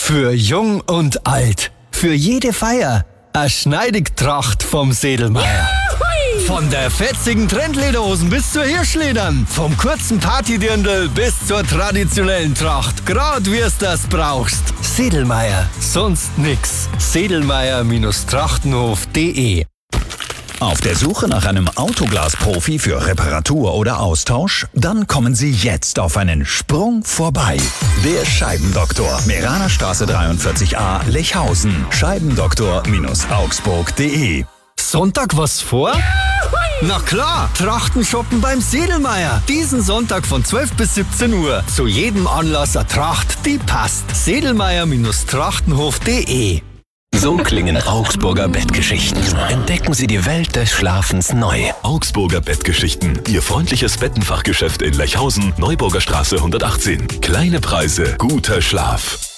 Für Jung und Alt. Für jede Feier. Eine Schneidigtracht vom Sedlmeier. Von der fetzigen Trendlederhosen bis zur Hirschledern. Vom kurzen Partydirndl bis zur traditionellen Tracht. Grad wie's das brauchst. Sedlmeier. Sonst nix. Sedlmeier-Trachtenhof.de. Auf der Suche nach einem Autoglasprofi für Reparatur oder Austausch? Dann kommen Sie jetzt auf einen Sprung vorbei. Der Scheibendoktor. Meranerstraße 43a, Lechhausen. Scheibendoktor-augsburg.de. Sonntag was vor? Na klar, Trachten shoppen beim Sedlmeier. Diesen Sonntag von 12 bis 17 Uhr. Zu jedem Anlass eine Tracht, die passt. Sedlmeier-Trachtenhof.de. So klingen Augsburger Bettgeschichten. Entdecken Sie die Welt des Schlafens neu. Augsburger Bettgeschichten. Ihr freundliches Bettenfachgeschäft in Lechhausen, Neuburger Straße 118. Kleine Preise, guter Schlaf.